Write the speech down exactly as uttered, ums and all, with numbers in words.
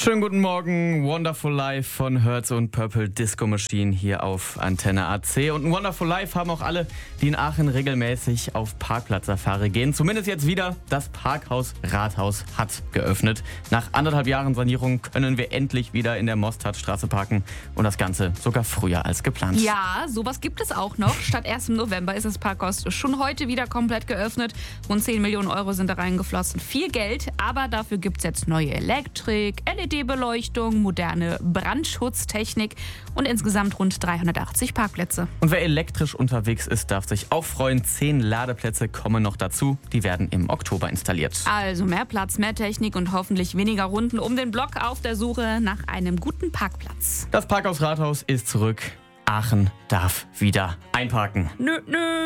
Schönen guten Morgen, Wonderful Life von Hertz und Purple Disco Machine hier auf Antenne A C. Und ein Wonderful Life haben auch alle, die in Aachen regelmäßig auf Parkplatzsafari gehen. Zumindest jetzt wieder, das Parkhaus Rathaus hat geöffnet. Nach anderthalb Jahren Sanierung können wir endlich wieder in der Mostardtstraße parken und das Ganze sogar früher als geplant. Ja, sowas gibt es auch noch. Statt erst im November ist das Parkhaus schon heute wieder komplett geöffnet. Rund zehn Millionen Euro sind da reingeflossen. Viel Geld, aber dafür gibt es jetzt neue Elektrik, L E D-Beleuchtung, moderne Brandschutztechnik und insgesamt rund dreihundertachtzig Parkplätze. Und wer elektrisch unterwegs ist, darf sich auch freuen. Zehn Ladeplätze kommen noch dazu. Die werden im Oktober installiert. Also mehr Platz, mehr Technik und hoffentlich weniger Runden um den Block auf der Suche nach einem guten Parkplatz. Das Parkhaus Rathaus ist zurück. Aachen darf wieder einparken. Nö, nö.